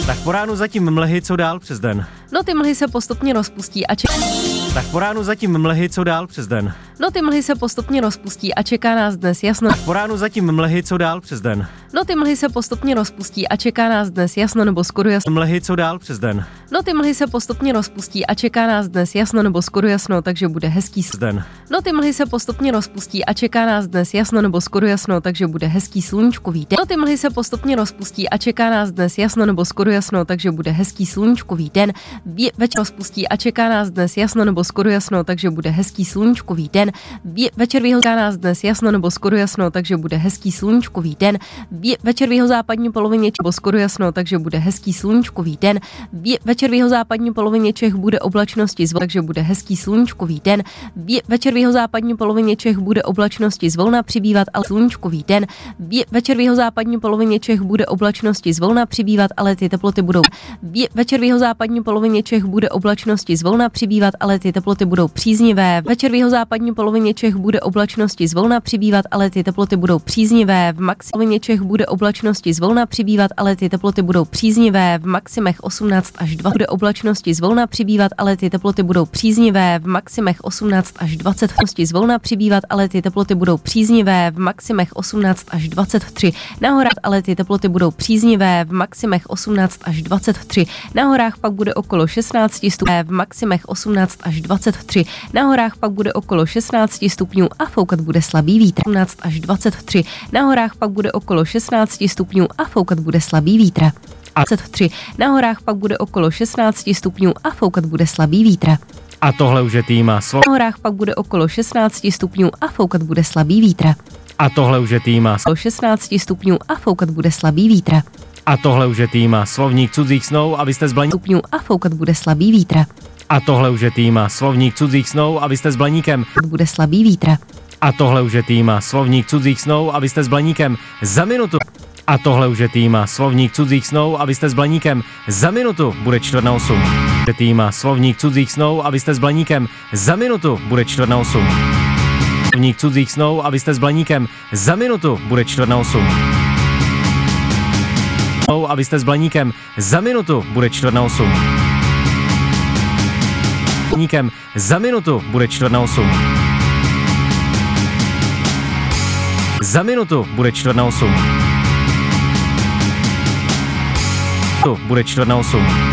Tak po ránu zatím mlhy, co dál přes den? No ty mlhy se postupně rozpustí a Tak po ránu zatím mlhy, co dál přes den? No ty mlhy se postupně rozpustí a čeká nás dnes jasno. Tak po ránu zatím mlhy, co dál přes den? No ty mlhy se postupně rozpustí a čeká nás dnes jasno nebo skoro jasno. Mlhy, co dál přes den? No ty mlhy se postupně rozpustí a čeká nás dnes jasno nebo skoro jasno, takže bude hezký Den. No ty mlhy se postupně rozpustí a čeká nás dnes jasno nebo skoro jasno, takže bude hezký sluníčkový den. No ty mlhy se postupně rozpustí a čeká nás dnes jasno nebo skoro jasno, takže bude hezký sluníčkový den. Večer rozpustí a čeká nás dnes jasno nebo skoro jasno, takže bude hezký sluníčkový den. Večer v jihozápadní nás dnes jasno nebo skoro jasno, takže bude hezký sluníčkový den. Večer v jihozápadní polovině nebo skoro jasno, takže bude hezký sluníčkový den. Večer v jihozápadní polovině Čech bude oblačnosti takže bude hezký sluníčkový den. Večer v jihozápadní polovině Čech bude oblačnosti zvolna přibývat, ale sluníčkový den. Večer v jihozápadní polovině Čech bude oblačnosti zvolna přibývat, ale ty teploty budou. Večer v jihozápadní polovině Čech bude oblačnosti zvolna přibývat, ale ty teploty budou příznivé. Večer v jihozápadní polovině Čech bude oblačnosti zvolna přibývat, ale ty teploty budou příznivé. V maximálně Čech bude oblačnosti zvolna přibývat, ale ty teploty budou příznivé. V maximech 18 až 20 bude oblačnosti zvolna přibývat, ale ty teploty budou příznivé. V maximech 18 až 20 zvolna přibývat, ale ty teploty budou příznivé. V maximech 18 až 23 na horách, ale ty teploty budou příznivé. V maximech 18 až 23 na horách pak bude okolo 16 stupňů. V maximech 18 až 23 na horách pak bude okolo 16 stupňů a foukat bude slabý vítr. 18 až 23 na horách pak bude okolo 16 stupňů a foukat bude slabý vítr. 23 na horách pak bude okolo 16 stupňů a foukat bude slabý vítr. A tohle už je tým a Na horách pak bude okolo 16 stupňů a foukat bude slabý vítr. A tohle už je tým a 16 stupňů a foukat bude slabý vítr. A tohle už je tým a slovník cudzích snů, abyste s blaníkem. Stupňů a foukat bude slabý vítr. A tohle už je tým a slovník cudzích snů, abyste s blaníkem. Bude slabý vítr. A tohle už je tým a slovník cudzích snů, abyste s blaníkem za minutu. A tohle už je tým a slovník cudzích snů, abyste s blaníkem za minutu bude 7:45. Je tým a slovník cudzích snů, abyste s blaníkem za minutu bude 7:45. Slovník cudzích snů, abyste s blaníkem za minutu bude 7:45. Abyste s blaníkem za minutu bude 7:45. Blaníkem za minutu bude 7:45. Za minutu bude 7:45. Bude 7:45.